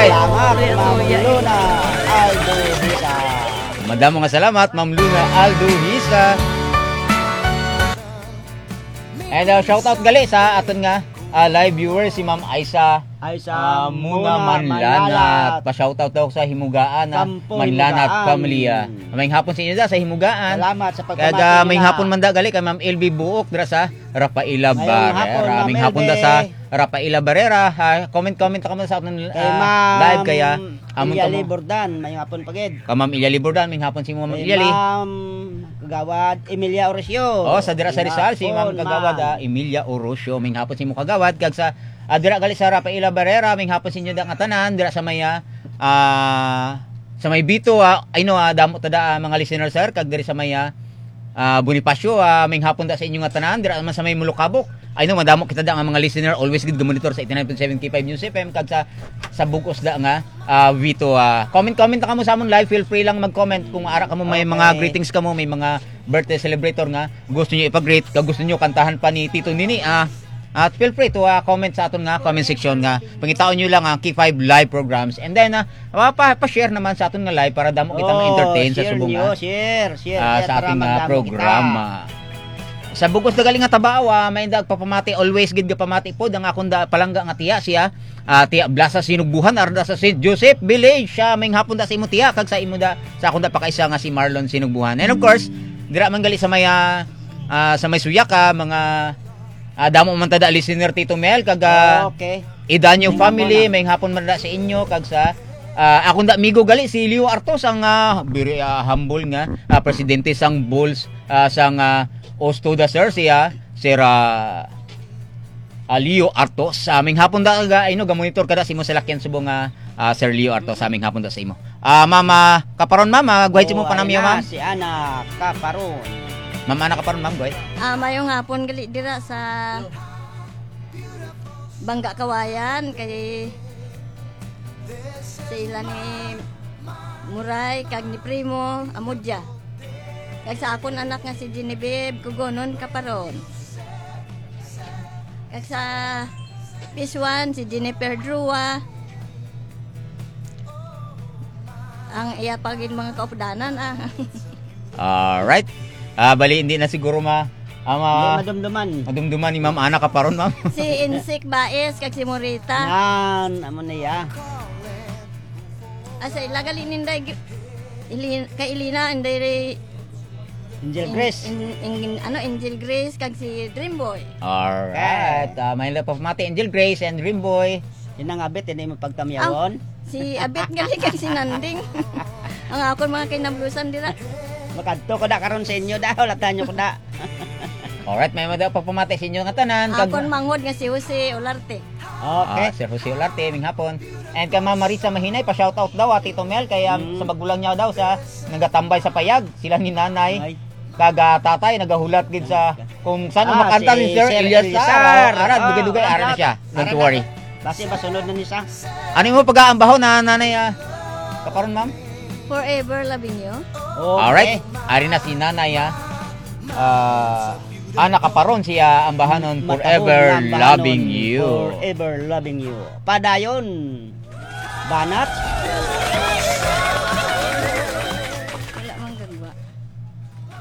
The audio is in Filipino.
Alright. Salamat, Ma'am Luna Aldo Hisa. Madamo nga salamat, Ma'am Luna Aldo Hisa. And shoutout gali sa aton nga live viewer si Ma'am Aisa. Ay sa Muna Manlanat. Pa-shoutout daw sa Himugaan na Kampo Manlanat Himugaan. Pamilya. May hapon sa inyo da sa Himugaan. Salamat sa pagkamati Kaya may hapon man da gali kay Ma'am LB Buok dira sa Rafaela Ngayong hapon, Barrera. Ma'am May hapon da LB. sa Rafaela Barrera. Comment ka mo sa aton Kay Ma'am live kaya amon Ilyali ka mo. Bordan, may hapon pagid. Ka Ma'am Ilyali Bordan, may hapon si Ma'am Kay Ilyali. Ma'am Kagawad Emilia Orosio. Oh, sa dira sa Rizal si Ma'am Hapon, Kagawad Emilia Orosio, may hapon si mo Kagawad kag sa dira gali sa Rafaela Barrera, may hapon sinyo da nga tanan dira sa maya sa may Bito I know damo tada mga listeners sir kag diri sa maya Bonifacio may hapon da sa inyo nga tanan dira man sa may Mulukabok. I know madamo kita da nga mga listener always good monitor sa 89.7 K5 News FM kag sa Bugos da nga Vito comment ka mo sa amon live, feel free lang mag-comment kung ara ka mo may mga greetings ka mo, may mga birthday celebrator nga gusto niyo ipag-greet kag gusto niyo kantahan pa ni Tito Nini at feel free to comment sa aton nga comment section nga pangitaon niyo lang ang K5 live programs and then pa-share naman sa aton nga live para damo kita ma-entertain sa subong share sa ating programa. Sa Bugos da galing nga Tabao may dag papamati always gid ga pamati pod ang akong palangga nga tiya siya tiya Blasa Sinugbuhan arda sa St. Joseph Village siya may hapon da sa imo tiya kag sa imo da sa akong da pakaisa nga si Marlon Sinugbuhan. And of course dira man gali sa may sa may Suyaka mga damo man tada listener Tito Mel kag okay. Idanyo family may hapon man da sa inyo kag sa akong da amigo gali si Leo Artos ang very humble nga presidente sang Bulls sang Ostoda sir siya Sir Leo Artos sa aming hapon da ga-monitor kada sa imo sa lakyan subong Sir Leo Artos sa aming hapon da sa imo. Mama kaparon mama guhit mo panamyo ma'am. Si Ana Kaparon. Mama ana kaparon ma'am guhit. Mayong hapon gali dira sa Bangga Kawayan kay sa ila ni Muray kag ni Primo Amudya. Kag sa akon anak nga si Genevieve Kugonon Kaparon. Kag sa Piswan si Jennifer Drua. Ang iya pagin mga kaupdanan Alright. Bali hindi na siguro madumduman ni Ma'am Ana kaparon ma'am. Si Insik Baez kag si Morita. Nan amo na ya. Asa ilagali ninday kay Ilina inday Angel Grace. Angel Grace kag si Dreamboy. Alright. May pamati Angel Grace and Dreamboy. Yan ang abet, hindi mo pagtamyawon. Si Abet gali kag si Nanding. Ang akon mga kinablusan dira. Makadto ko da karon sa inyo da, ulatan nyo ko da. Alright, may mga pamati sa inyo nga tanan. Akon mangod nga si Jose Olarte. Okay. Sir Jose Olarte, ming hapon. And kay Ma'am Marisa Mahinay, pa-shoutout daw Tito Mel kay sa magulang niya daw sa nagatambay sa payag, sila ni nanay. Kag tatay nagahulat gid sa kung saan makanta si Sir Eliasar. Ara dugay-dugay ara na siya. Don't worry. Base ba sunod na ni sa? Ano mo pag-aambaho na nanay kaparon ma'am? Forever loving you. Alright. Ari na si nanay anak kaparon siya ambahanon forever loving you. Forever loving you. Padayon. Banat.